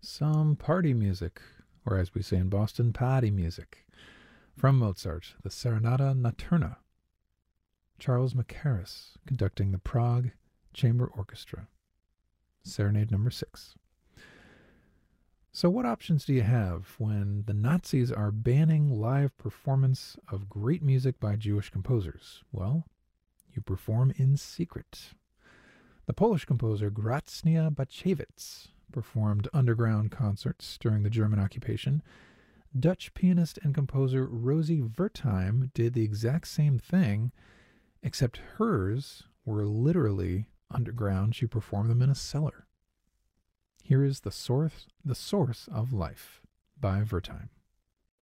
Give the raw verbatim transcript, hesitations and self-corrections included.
Some party music, or as we say in Boston, party music. From Mozart, the Serenata Notturna. Charles Mackerras conducting the Prague Chamber Orchestra. Serenade number six. So what options do you have when the Nazis are banning live performance of great music by Jewish composers? Well, you perform in secret. The Polish composer Gracnia Bachewicz performed underground concerts during the German occupation. Dutch pianist and composer Rosie Wertheim did the exact same thing, except hers were literally underground. She performed them in a cellar. Here is the source, the source of life by Wertheim.